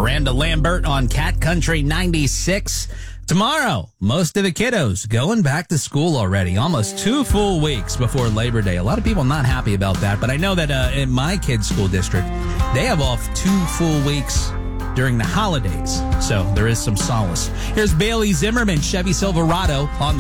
Miranda Lambert on Cat Country 96. Tomorrow, most of the kiddos going back to school already. Almost 2 full weeks before Labor Day. A lot of people not happy about that, but I know that in my kids' school district, they have off 2 full weeks during the holidays. So there is some solace. Here's Bailey Zimmerman, Chevy Silverado on the